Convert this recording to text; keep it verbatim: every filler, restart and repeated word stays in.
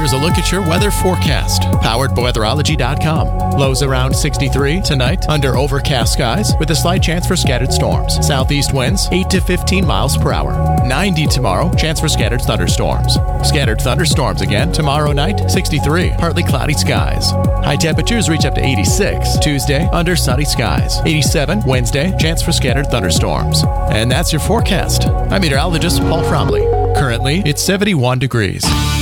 Here's a look at your weather forecast, powered by weatherology dot com. Lows around sixty-three tonight, under overcast skies, with a slight chance for scattered storms. Southeast winds, eight to fifteen miles per hour. ninety tomorrow, chance for scattered thunderstorms. Scattered thunderstorms again tomorrow night, sixty-three, partly cloudy skies. High temperatures reach up to eighty-six. Tuesday, under sunny skies. eighty-seven Wednesday, chance for scattered thunderstorms. And that's your forecast. I'm meteorologist Paul Fromley. Currently, it's seventy-one degrees.